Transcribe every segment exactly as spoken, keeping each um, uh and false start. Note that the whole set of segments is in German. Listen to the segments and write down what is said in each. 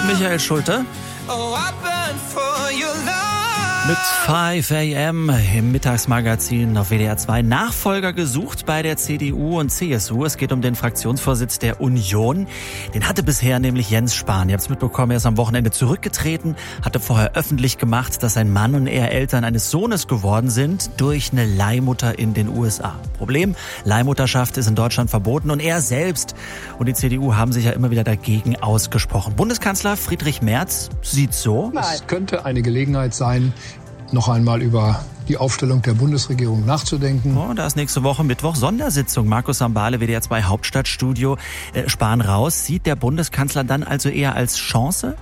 Michael Schulte. Mit fünf a m im Mittagsmagazin auf W D R zwei. Nachfolger gesucht bei der C D U und C S U. Es geht um den Fraktionsvorsitz der Union. Den hatte bisher nämlich Jens Spahn. Ihr habt es mitbekommen, er ist am Wochenende zurückgetreten, hatte vorher öffentlich gemacht, dass sein Mann und er Eltern eines Sohnes geworden sind durch eine Leihmutter in den U S A. Problem, Leihmutterschaft ist in Deutschland verboten und er selbst und die C D U haben sich ja immer wieder dagegen ausgesprochen. Bundeskanzler Friedrich Merz sieht so: Es könnte eine Gelegenheit sein, noch einmal über die Aufstellung der Bundesregierung nachzudenken. Oh, da ist nächste Woche Mittwoch Sondersitzung. Markus Sambale, W D R zwei Hauptstadtstudio. Äh, Spahn raus. Sieht der Bundeskanzler dann also eher als Chance?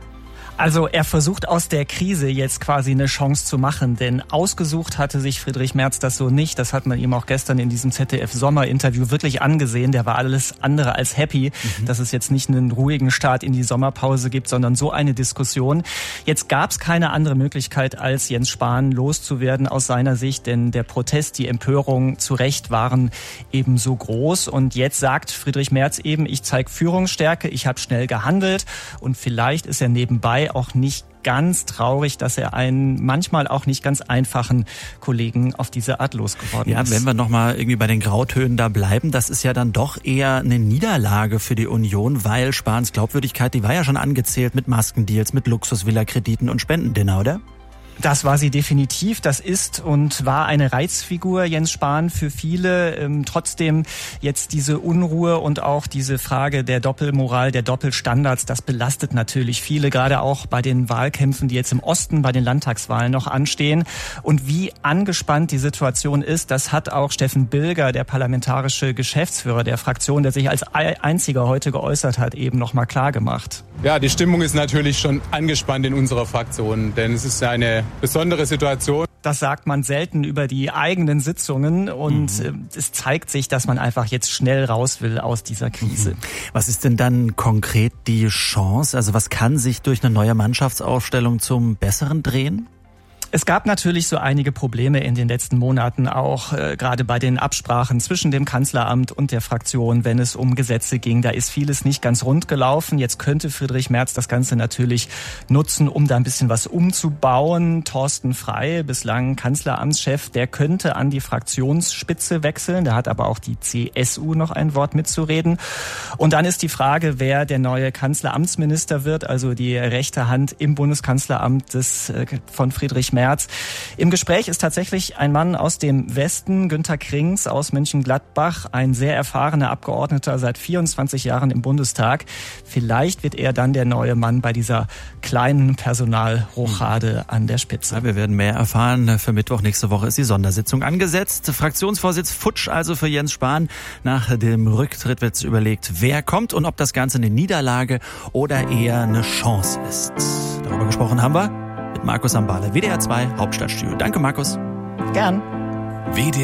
Also er versucht aus der Krise jetzt quasi eine Chance zu machen, denn ausgesucht hatte sich Friedrich Merz das so nicht. Das hat man ihm auch gestern in diesem Z D F-Sommerinterview wirklich angesehen. Der war alles andere als happy, mhm. dass es jetzt nicht einen ruhigen Start in die Sommerpause gibt, sondern so eine Diskussion. Jetzt gab es keine andere Möglichkeit, als Jens Spahn loszuwerden aus seiner Sicht, denn der Protest, die Empörung zu Recht waren eben so groß. Und jetzt sagt Friedrich Merz eben, ich zeige Führungsstärke, ich habe schnell gehandelt und vielleicht ist er nebenbei auch nicht ganz traurig, dass er einen manchmal auch nicht ganz einfachen Kollegen auf diese Art losgeworden ja, ist. Ja, wenn wir nochmal irgendwie bei den Grautönen da bleiben, das ist ja dann doch eher eine Niederlage für die Union, weil Spahns Glaubwürdigkeit, die war ja schon angezählt mit Maskendeals, mit Luxusvilla-Krediten und Spendendinner, oder? Das war sie definitiv. Das ist und war eine Reizfigur, Jens Spahn, für viele. Ähm, trotzdem jetzt diese Unruhe und auch diese Frage der Doppelmoral, der Doppelstandards, das belastet natürlich viele, gerade auch bei den Wahlkämpfen, die jetzt im Osten bei den Landtagswahlen noch anstehen. Und wie angespannt die Situation ist, das hat auch Steffen Bilger, der parlamentarische Geschäftsführer der Fraktion, der sich als einziger heute geäußert hat, eben noch mal klar gemacht. Ja, die Stimmung ist natürlich schon angespannt in unserer Fraktion, denn es ist eine besondere Situation. Das sagt man selten über die eigenen Sitzungen und mhm. es zeigt sich, dass man einfach jetzt schnell raus will aus dieser Krise. Was ist denn dann konkret die Chance? Also was kann sich durch eine neue Mannschaftsaufstellung zum Besseren drehen? Es gab natürlich so einige Probleme in den letzten Monaten, auch äh, gerade bei den Absprachen zwischen dem Kanzleramt und der Fraktion, wenn es um Gesetze ging. Da ist vieles nicht ganz rund gelaufen. Jetzt könnte Friedrich Merz das Ganze natürlich nutzen, um da ein bisschen was umzubauen. Thorsten Frey, bislang Kanzleramtschef, der könnte an die Fraktionsspitze wechseln. Da hat aber auch die C S U noch ein Wort mitzureden. Und dann ist die Frage, wer der neue Kanzleramtsminister wird, also die rechte Hand im Bundeskanzleramt des, äh, von Friedrich Merz. Im Gespräch ist tatsächlich ein Mann aus dem Westen, Günter Krings aus Mönchengladbach, ein sehr erfahrener Abgeordneter seit vierundzwanzig Jahren im Bundestag. Vielleicht wird er dann der neue Mann bei dieser kleinen Personalrochade an der Spitze. Ja, wir werden mehr erfahren. Für Mittwoch nächste Woche ist die Sondersitzung angesetzt. Fraktionsvorsitz futsch also für Jens Spahn. Nach dem Rücktritt wird überlegt, wer kommt und ob das Ganze eine Niederlage oder eher eine Chance ist. Darüber gesprochen haben wir mit Markus Sambale, W D R zwei Hauptstadtstudio. Danke, Markus. Gern. W D